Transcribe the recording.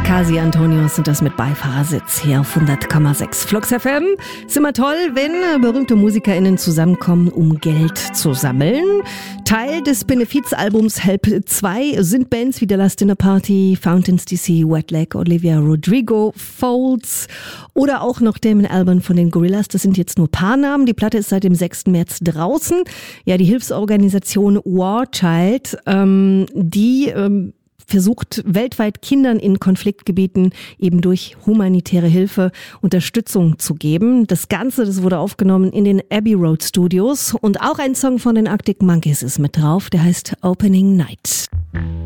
Kasi Antonius und das mit Beifahrersitz hier auf 100,6 Flux FM. Ist immer toll, wenn berühmte MusikerInnen zusammenkommen, um Geld zu sammeln. Teil des Benefizalbums Help 2 sind Bands wie The Last Dinner Party, Fountains DC, Wet Leg, Olivia Rodrigo, Folds oder auch noch Damon Albarn von den Gorillaz. Das sind jetzt nur Paarnamen. Die Platte ist seit dem 6. März draußen. Ja, die Hilfsorganisation War Child, die versucht weltweit Kindern in Konfliktgebieten eben durch humanitäre Hilfe Unterstützung zu geben. Das Ganze, das wurde aufgenommen in den Abbey Road Studios und auch ein Song von den Arctic Monkeys ist mit drauf, der heißt Opening Night.